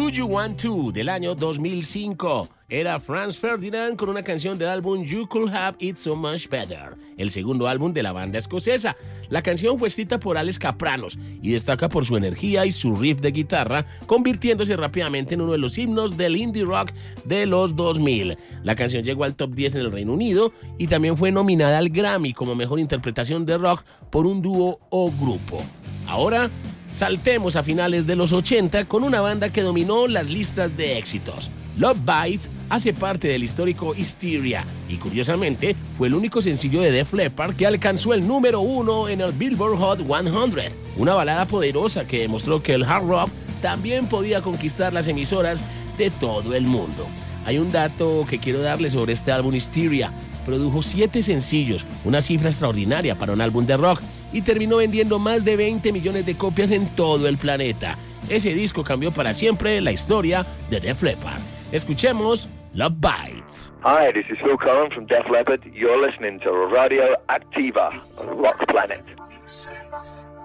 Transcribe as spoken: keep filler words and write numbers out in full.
Do You Want To, del año dos mil cinco. Era Franz Ferdinand con una canción del álbum You Could Have It So Much Better, el segundo álbum de la banda escocesa. La canción fue escrita por Alex Kapranos y destaca por su energía y su riff de guitarra, convirtiéndose rápidamente en uno de los himnos del indie rock de los dos mil. La canción llegó al top diez en el Reino Unido y también fue nominada al Grammy como mejor interpretación de rock por un dúo o grupo. Ahora, saltemos a finales de los ochenta con una banda que dominó las listas de éxitos. Love Bites hace parte del histórico Hysteria y curiosamente fue el único sencillo de Def Leppard que alcanzó el número uno en el Billboard Hot cien, una balada poderosa que demostró que el hard rock también podía conquistar las emisoras de todo el mundo. Hay un dato que quiero darles sobre este álbum Hysteria. Produjo siete sencillos, una cifra extraordinaria para un álbum de rock, y terminó vendiendo más de veinte millones de copias en todo el planeta. Ese disco cambió para siempre la historia de Def Leppard. Escuchemos Love Bites. Hi, this is Phil Collins from Def Leppard. You're listening to Radio Activa on Rock Planet.